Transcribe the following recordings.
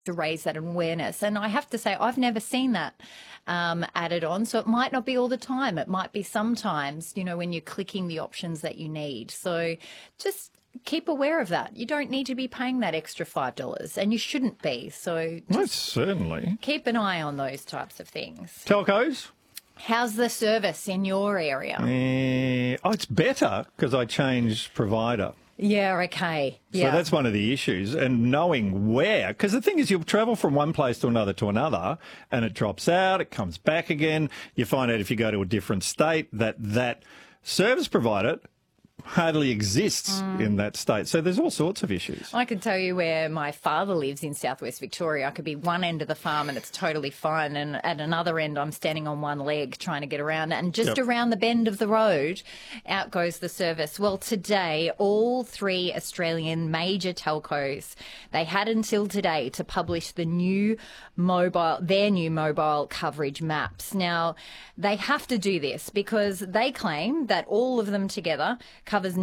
to raise that awareness. And I have to say, I've never seen that added on. So it might not be all the time. It might be sometimes, when you're clicking the options that you need. So just keep aware of that. You don't need to be paying that extra $5, and you shouldn't be. So Most certainly. keep an eye on those types of things. Telcos? How's the service in your area? It's better because I changed provider. Yeah, okay. So Yeah. that's one of the issues, and knowing where, because the thing is you'll travel from one place to another, and it drops out, it comes back again. You find out if you go to a different state that service provider hardly exists in that state. So there's all sorts of issues. I can tell you where my father lives in southwest Victoria. I could be one end of the farm and it's totally fine, and at another end I'm standing on one leg trying to get around, and just around the bend of the road out goes the service. Well, today all 3 Australian major telcos, they had until today to publish their new mobile coverage maps. Now, they have to do this because they claim that all of them together covers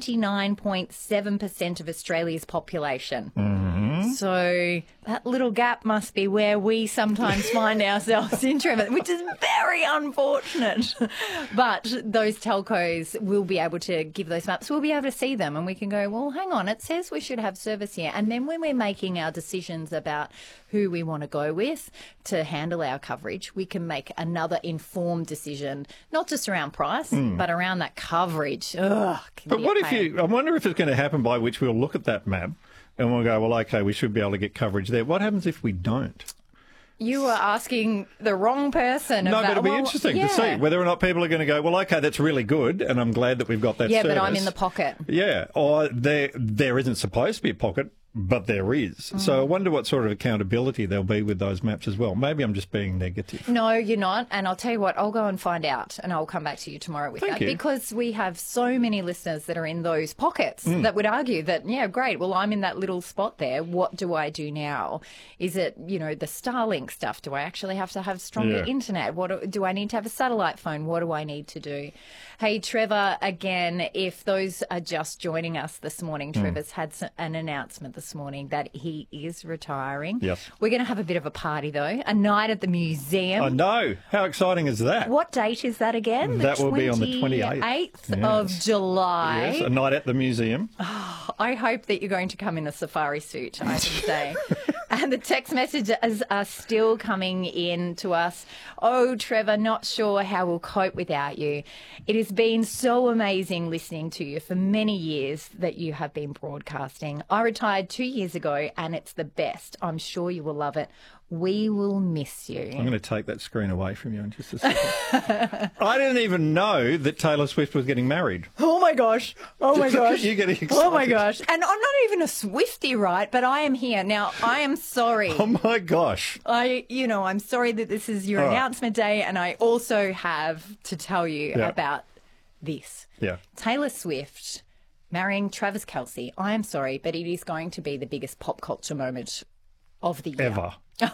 99.7% of Australia's population. Mm-hmm. So that little gap must be where we sometimes find ourselves in, Trevor, which is very unfortunate. But those telcos will be able to give those maps. We'll be able to see them and we can go, well, hang on, it says we should have service here. And then when we're making our decisions about who we want to go with to handle our coverage, we can make another informed decision, not just around price, but around that coverage. But what if I wonder if it's going to happen by which we'll look at that map and we'll go, well, okay, we should be able to get coverage there. What happens if we don't? You are asking the wrong person. No, but it'll be interesting to see whether or not people are going to go, well, okay, that's really good, and I'm glad that we've got that service. Yeah, but I'm in the pocket. Yeah, or there isn't supposed to be a pocket, but there is. So I wonder what sort of accountability there'll be with those maps as well. Maybe I'm just being negative. No, you're not. And I'll tell you what, I'll go and find out and I'll come back to you tomorrow with Thank that. you. Because we have so many listeners that are in those pockets that would argue that, yeah, great, well, I'm in that little spot there. What do I do now? Is it, the Starlink stuff? Do I actually have to have stronger internet? Do I need to have a satellite phone? What do I need to do? Hey, Trevor, again, if those are just joining us this morning, Trevor's had an announcement this morning that he is retiring. Yes. We're going to have a bit of a party, though, a night at the museum. I know. How exciting is that? What date is that again? That will be on the 28th. 28th of July. Yes, a night at the museum. I hope that you're going to come in a safari suit, I should say. And the text messages are still coming in to us. Oh, Trevor, not sure how we'll cope without you. It has been so amazing listening to you for many years that you have been broadcasting. I retired 2 years ago and it's the best. I'm sure you will love it. We will miss you. I'm going to take that screen away from you in just a second. I didn't even know that Taylor Swift was getting married. Oh, my gosh. Oh, my gosh. You're getting excited. Oh, my gosh. And I'm not even a Swiftie, right? But I am here. Now, I am sorry. Oh, my gosh. I'm sorry that this is your announcement day. And I also have to tell you about this. Yeah. Taylor Swift marrying Travis Kelce. I am sorry, but it is going to be the biggest pop culture moment of the year. Ever.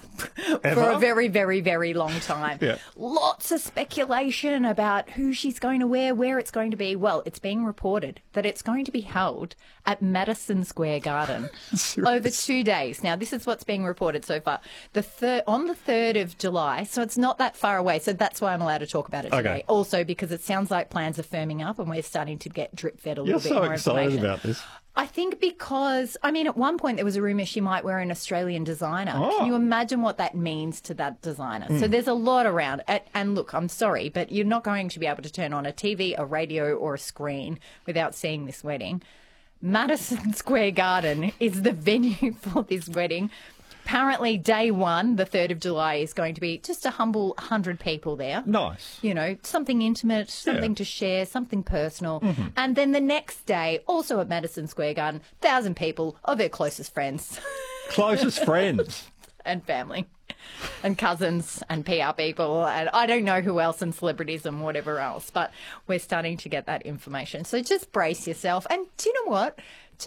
For a very, very, very long time. Yeah. Lots of speculation about who she's going to wear, where it's going to be. Well, it's being reported that it's going to be held at Madison Square Garden over 2 days. Now, this is what's being reported so far. On the 3rd of July, so it's not that far away, so that's why I'm allowed to talk about it today. Also, because it sounds like plans are firming up and we're starting to get drip-fed a little bit more information. You're so excited about this. I think because, at one point there was a rumour she might wear an Australian designer. Can you imagine what that means to that designer? So there's a lot around. And look, I'm sorry, but you're not going to be able to turn on a TV, a radio or a screen without seeing this wedding. Madison Square Garden is the venue for this wedding. Apparently, day one, the 3rd of July, is going to be just a humble 100 people there. Nice. Something intimate, something to share, something personal. Mm-hmm. And then the next day, also at Madison Square Garden, 1,000 people of her closest friends. Closest friends. And family. And cousins and PR people. And I don't know who else and celebrities and whatever else. But we're starting to get that information. So just brace yourself. And do you know what?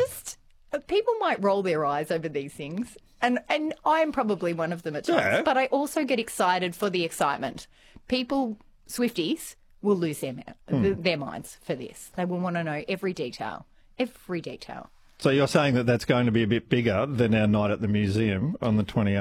People might roll their eyes over these things. And I am probably one of them at times, but I also get excited for the excitement. People, Swifties, will lose their minds for this. They will want to know every detail. Every detail. So you're saying that that's going to be a bit bigger than our night at the museum on the 28th?